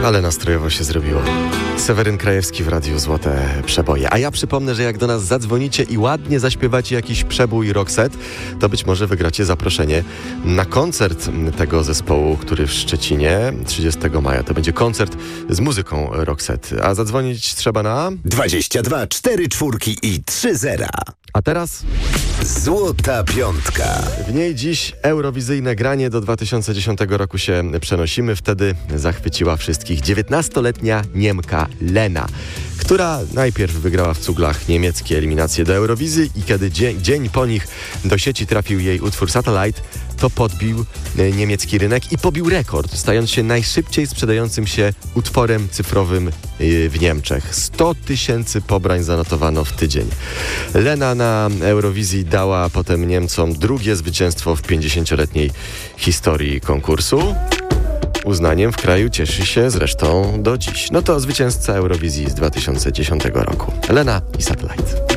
Ale nastrojowo się zrobiło. Seweryn Krajewski w Radiu Złote Przeboje. A ja przypomnę, że jak do nas zadzwonicie i ładnie zaśpiewacie jakiś przebój Roxette, to być może wygracie zaproszenie na koncert tego zespołu, który w Szczecinie 30 maja. To będzie koncert z muzyką Roxette. A zadzwonić trzeba na 22 4 4 i 3 0. A teraz Złota Piątka. w niej dziś eurowizyjne granie do 2010 roku się przenosimy. Wtedy zachwyciła wszystkich 19-letnia Niemka Lena, która najpierw wygrała w cuglach niemieckie eliminacje do Eurowizji i kiedy dzień po nich do sieci trafił jej utwór Satellite, to podbił niemiecki rynek i pobił rekord, stając się najszybciej sprzedającym się utworem cyfrowym w Niemczech. 100 000 pobrań zanotowano w tydzień. Lena na Eurowizji dała potem Niemcom drugie zwycięstwo w 50-letniej historii konkursu. Uznaniem w kraju cieszy się zresztą do dziś. No to zwycięzca Eurowizji z 2010 roku. Lena i Satellite.